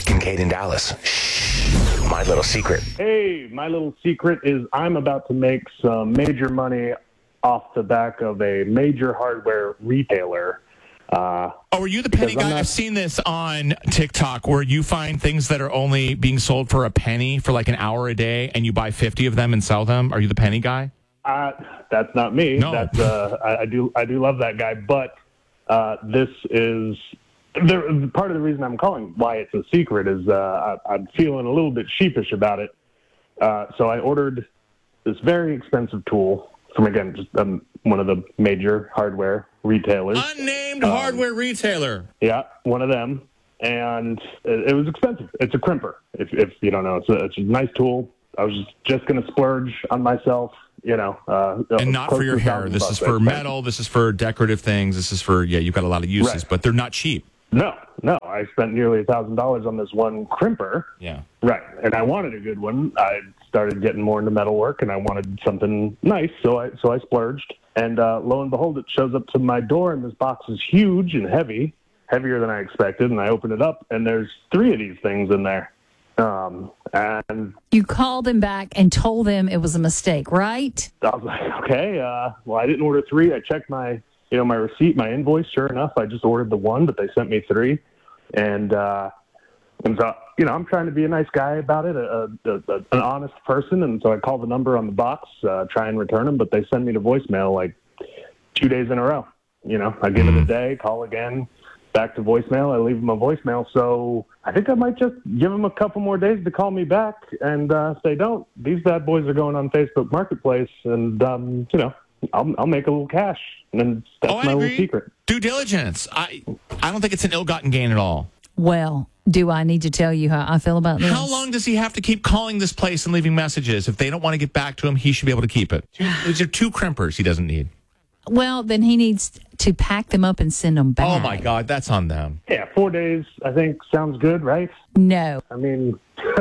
Kincaid in Dallas. Shh. My little secret. Hey, my little secret is I'm about to make some major money off the back of a major hardware retailer. Are you the penny guy? I've seen this on TikTok where you find things that are only being sold for a penny for like an hour a day, and you buy 50 of them and sell them. Are you the penny guy? That's not me. No. That's I do love that guy, but this is part of the reason I'm calling why it's a secret is I'm feeling a little bit sheepish about it. So I ordered this very expensive tool from, again, just one of the major hardware retailers. Unnamed hardware retailer. Yeah, one of them. And it was expensive. It's a crimper, if you don't know. It's a nice tool. I was just going to splurge on myself, and not for your hair. This is for metal. This is for decorative things. This is for, you've got a lot of uses, right. But they're not cheap. No. I spent nearly $1,000 on this one crimper. Yeah. Right. And I wanted a good one. I started getting more into metalwork, and I wanted something nice, so I splurged. And lo and behold, it shows up to my door, and this box is huge and heavy, heavier than I expected. And I open it up, and there's 3 of these things in there. And you called them back and told them it was a mistake, right? I was like, okay, well, I didn't order 3. I checked my receipt, my invoice. Sure enough, I just ordered the 1, but they sent me 3. And so, I'm trying to be a nice guy about it, an honest person. And so I call the number on the box, try and return them, but they send me to voicemail like 2 days in a row. I give it a day, call again, back to voicemail. I leave them a voicemail. So I think I might just give them a couple more days to call me back. And if they don't, these bad boys are going on Facebook Marketplace, and, I'll make a little cash. And that's my little secret. Due diligence. I don't think it's an ill-gotten gain at all. Well, do I need to tell you how I feel about this? How long does he have to keep calling this place and leaving messages? If they don't want to get back to him, he should be able to keep it. These are 2 crimpers he doesn't need. Well, then he needs to pack them up and send them back. Oh, my God. That's on them. Yeah, 4 days, I think, sounds good, right? No. I mean,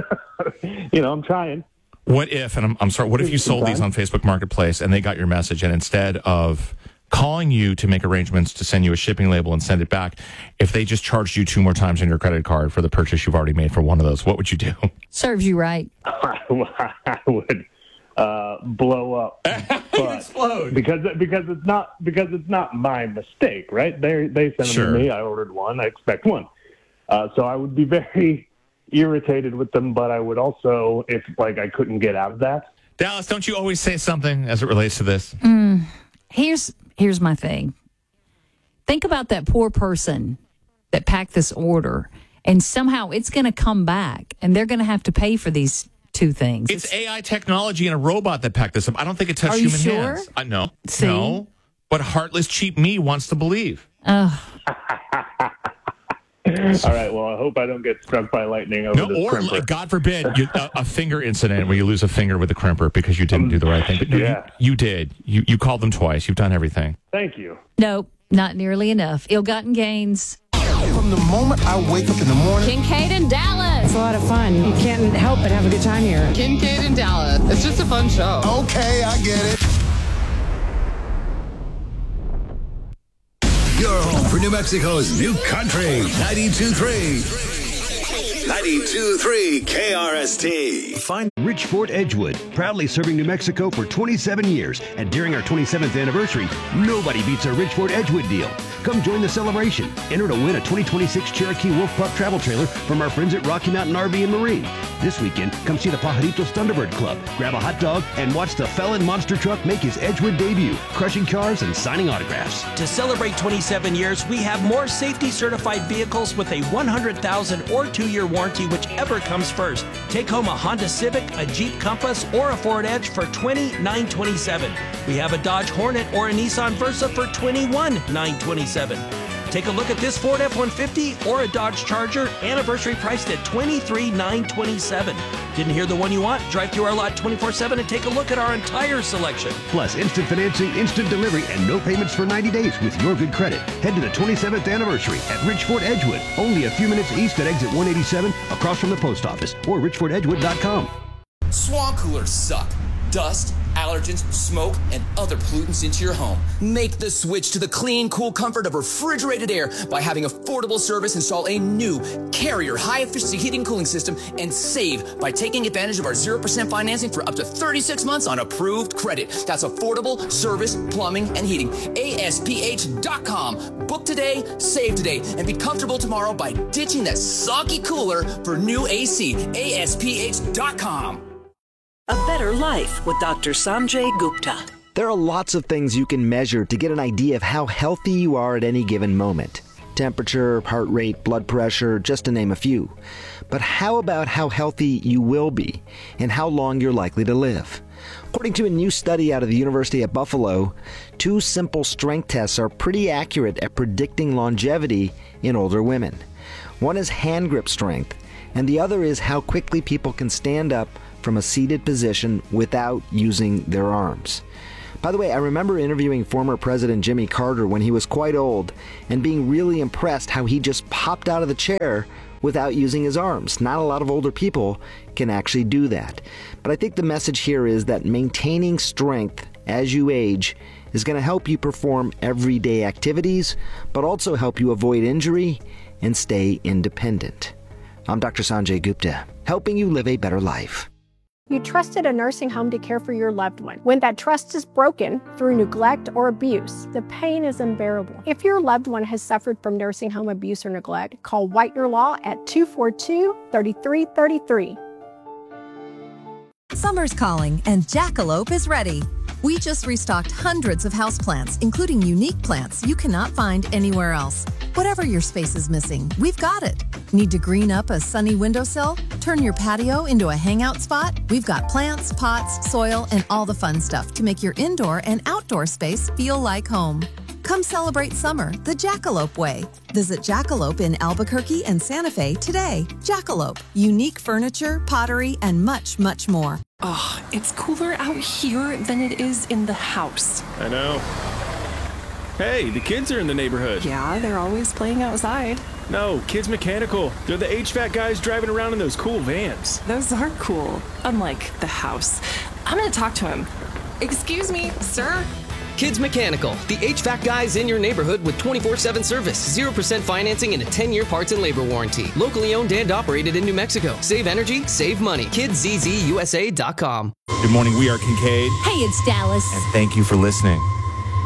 I'm trying. What if, and I'm sorry, what if you sold these on Facebook Marketplace and they got your message, and instead of calling you to make arrangements to send you a shipping label and send it back, if they just charged you 2 more times on your credit card for the purchase you've already made for one of those, what would you do? Serves you right. I would blow up. Explode. Because it's not my mistake, right? They sent them to me. I ordered 1. I expect 1. So I would be very irritated with them, but I would also, if I couldn't get out of that. Dallas, don't you always say something as it relates to this? Here's my thing. Think about that poor person that packed this order, and somehow it's going to come back, and they're going to have to pay for these 2 things. It's AI technology and a robot that packed this up. I don't think it touched human hands. No. See? No. But heartless, cheap me wants to believe. All right, well, I hope I don't get struck by lightning over this crimper. Or, God forbid, a finger incident where you lose a finger with a crimper because you didn't do the right thing. But no, you did. You called them twice. You've done everything. Thank you. Nope, not nearly enough. Ill-gotten gains. From the moment I wake up in the morning. Kincaid in Dallas. It's a lot of fun. You can't help but have a good time here. Kincaid in Dallas. It's just a fun show. Okay, I get it. Your home for New Mexico's new country. 92.3. 92.3 KRST. Find Richford Edgewood, proudly serving New Mexico for 27 years. And during our 27th anniversary, nobody beats our Richford Edgewood deal. Come join the celebration. Enter to win a 2026 Cherokee Wolf Pup travel trailer from our friends at Rocky Mountain RV and Marine. This weekend, come see the Pajaritos Thunderbird Club, grab a hot dog, and watch the Felon Monster Truck make his Edgewood debut, crushing cars and signing autographs. To celebrate 27 years, we have more safety-certified vehicles with a 100,000 or 2-year warranty, whichever comes first. Take home a Honda Civic, a Jeep Compass, or a Ford Edge for $20,927. We have a Dodge Hornet or a Nissan Versa for $21,927. Take a look at this Ford F-150 or a Dodge Charger, anniversary priced at $23,927. Didn't hear the one you want? Drive through our lot 24/7 and take a look at our entire selection. Plus, instant financing, instant delivery, and no payments for 90 days with your good credit. Head to the 27th anniversary at Richford Edgewood, only a few minutes east at exit 187, across from the post office, or richfordedgewood.com. Swamp coolers suck. Dust, allergens, smoke, and other pollutants into your home. Make the switch to the clean, cool comfort of refrigerated air by having affordable service install a new Carrier high-efficiency heating and cooling system and save by taking advantage of our 0% financing for up to 36 months on approved credit. That's affordable service, plumbing, and heating. ASPH.com. Book today, save today, and be comfortable tomorrow by ditching that soggy cooler for new AC. ASPH.com. A Better Life with Dr. Sanjay Gupta. There are lots of things you can measure to get an idea of how healthy you are at any given moment. Temperature, heart rate, blood pressure, just to name a few. But how about how healthy you will be and how long you're likely to live? According to a new study out of the University of Buffalo, 2 simple strength tests are pretty accurate at predicting longevity in older women. One is hand grip strength, and the other is how quickly people can stand up from a seated position without using their arms. By the way, I remember interviewing former President Jimmy Carter when he was quite old and being really impressed how he just popped out of the chair without using his arms. Not a lot of older people can actually do that. But I think the message here is that maintaining strength as you age is going to help you perform everyday activities, but also help you avoid injury and stay independent. I'm Dr. Sanjay Gupta, helping you live a better life. You trusted a nursing home to care for your loved one. When that trust is broken through neglect or abuse, the pain is unbearable. If your loved one has suffered from nursing home abuse or neglect, call Whitener Law at 242-3333. Summer's calling and Jackalope is ready. We just restocked hundreds of houseplants, including unique plants you cannot find anywhere else. Whatever your space is missing, we've got it. Need to green up a sunny windowsill? Turn your patio into a hangout spot? We've got plants, pots, soil, and all the fun stuff to make your indoor and outdoor space feel like home. Come celebrate summer the Jackalope way. Visit Jackalope in Albuquerque and Santa Fe today. Jackalope, unique furniture, pottery, and much, much more. Oh, it's cooler out here than it is in the house. I know. Hey, the kids are in the neighborhood. Yeah, they're always playing outside. No, Kids Mechanical. They're the HVAC guys driving around in those cool vans. Those are cool, unlike the house. I'm gonna talk to him. Excuse me, sir? Kids Mechanical, the HVAC guys in your neighborhood with 24/7 service, 0% financing, and a 10-year parts and labor warranty. Locally owned and operated in New Mexico. Save energy, save money. KidsZZUSA.com. Good morning. We are Kincaid. Hey, it's Dallas. And thank you for listening.